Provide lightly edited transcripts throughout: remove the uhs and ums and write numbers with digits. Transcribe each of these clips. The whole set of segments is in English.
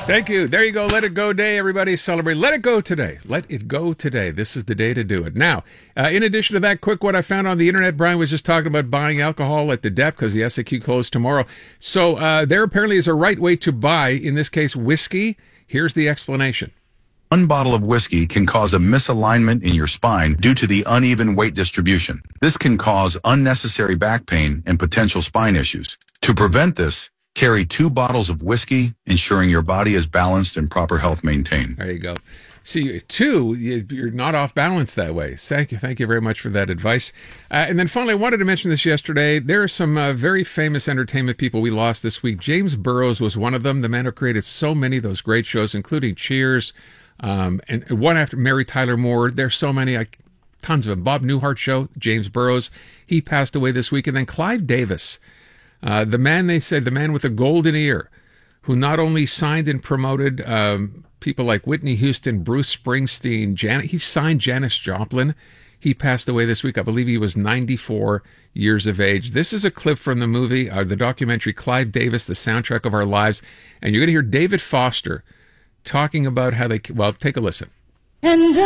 Thank you. There you go. Let it go day, everybody. Celebrate. Let it go today. Let it go today. This is the day to do it. Now, in addition to that, quick what I found on the internet, Brian was just talking about buying alcohol at the dep because the SAQ closed tomorrow. So there apparently is a right way to buy, in this case, whiskey. Here's the explanation. One bottle of whiskey can cause a misalignment in your spine due to the uneven weight distribution. This can cause unnecessary back pain and potential spine issues. To prevent this, carry 2 bottles of whiskey, ensuring your body is balanced and proper health maintained. There you go. See, 2, you're not off balance that way. Thank you very much for that advice. And then finally, I wanted to mention this yesterday. There are some very famous entertainment people we lost this week. James Burrows was one of them. The man who created so many of those great shows, including Cheers, and one after Mary Tyler Moore. There's so many, tons of them. Bob Newhart Show, James Burrows. He passed away this week. And then Clive Davis. The man, they said, the man with a golden ear, who not only signed and promoted people like Whitney Houston, Bruce Springsteen, he signed Janis Joplin. He passed away this week. I believe he was 94 years of age. This is a clip from the movie, the documentary Clive Davis, The Soundtrack of Our Lives. And you're going to hear David Foster talking about how take a listen. And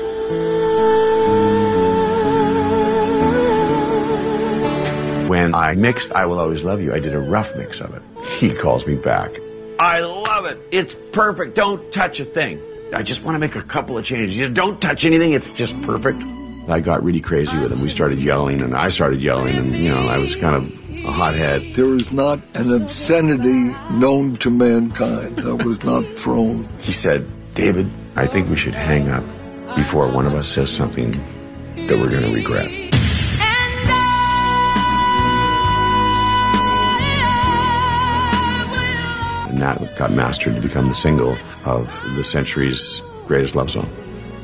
when I mixed I Will Always Love You, I did a rough mix of it. He calls me back. I love it. It's perfect. Don't touch a thing. I just want to make a couple of changes. Just don't touch anything. It's just perfect. I got really crazy with him. We started yelling, and I started yelling, and, I was kind of a hothead. There is not an obscenity known to mankind that was not thrown. He said, David, I think we should hang up before one of us says something that we're going to regret. And that got mastered to become the single of the century's greatest love song.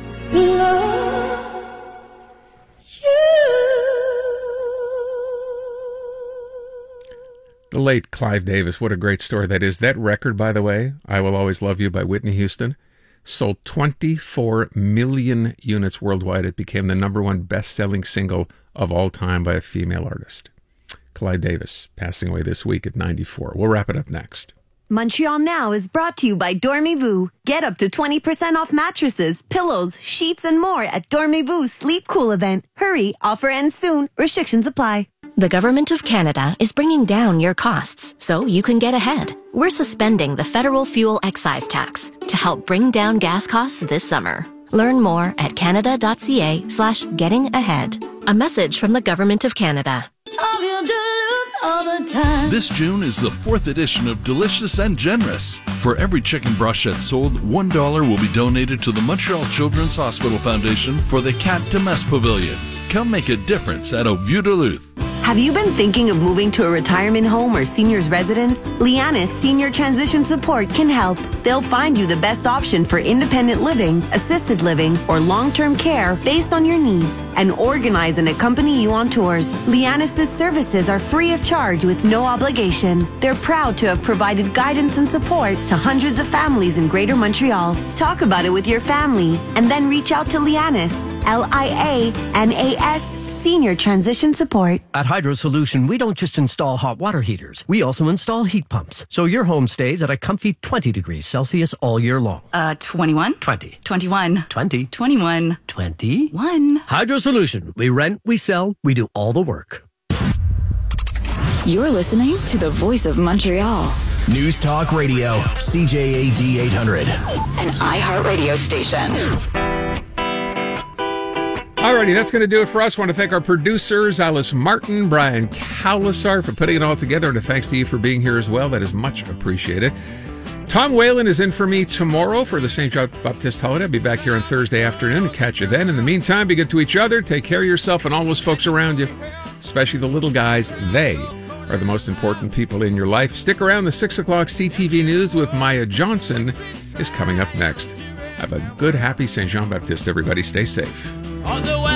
The late Clive Davis, what a great story that is. That record, by the way, I Will Always Love You by Whitney Houston, sold 24 million units worldwide. It became the #1 best-selling single of all time by a female artist. Clive Davis, passing away this week at 94. We'll wrap it up next. Montreal Now is brought to you by Dormez-vous. Get up to 20% off mattresses, pillows, sheets, and more at Dormez-vous Sleep Cool event. Hurry, offer ends soon. Restrictions apply. The Government of Canada is bringing down your costs so you can get ahead. We're suspending the federal fuel excise tax to help bring down gas costs this summer. Learn more at canada.ca/gettingahead. A message from the Government of Canada. This June is the 4th edition of Delicious and Generous. For every chicken brochette sold, $1 will be donated to the Montreal Children's Hospital Foundation for the Cat de Messe Pavilion. Come make a difference at Au Vieux Duluth. Have you been thinking of moving to a retirement home or senior's residence? Lianis Senior Transition Support can help. They'll find you the best option for independent living, assisted living, or long-term care based on your needs and organize and accompany you on tours. Lianis' services are free of charge with no obligation. They're proud to have provided guidance and support to hundreds of families in Greater Montreal. Talk about it with your family and then reach out to Lianis, LIANAS, Senior Transition Support. At Hydro Solution, we don't just install hot water heaters. We also install heat pumps, so your home stays at a comfy 20 degrees Celsius all year long. 21? 20. 21. 20. 21. 21. Hydro Solution. We rent, we sell, we do all the work. You're listening to the voice of Montreal. News Talk Radio, CJAD 800. An iHeartRadio station. Alrighty, that's going to do it for us. I want to thank our producers, Alice Martin, Brian Cowlisar, for putting it all together, and a thanks to you for being here as well. That is much appreciated. Tom Whalen is in for me tomorrow for the St. John Baptist holiday. I'll be back here on Thursday afternoon to catch you then. In the meantime, be good to each other. Take care of yourself and all those folks around you, especially the little guys. They are the most important people in your life. Stick around. The 6 o'clock CTV News with Maya Johnson is coming up next. Have a good, happy St. Jean Baptiste, everybody. Stay safe.